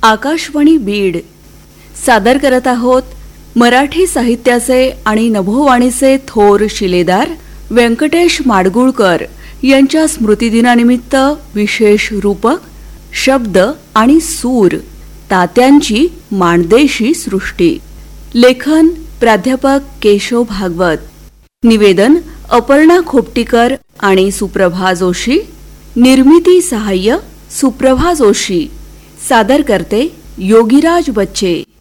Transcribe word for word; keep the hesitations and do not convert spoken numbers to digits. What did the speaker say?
आकाशवाणी बीड सादर करत आहोत मराठी साहित्याचे आणि नभोवाणीचे थोर शिलेदार व्यंकटेश माडगुळकर यांच्या स्मृतिदिनानिमित्त विशेष रूपक शब्द आणि सूर तात्यांची माणदेशी सृष्टी. लेखन प्राध्यापक केशव भागवत. निवेदन अपर्णा खोपटीकर आणि सुप्रभा जोशी. निर्मिती सहाय्य सुप्रभा जोशी. सादर करते योगीराज बच्चे.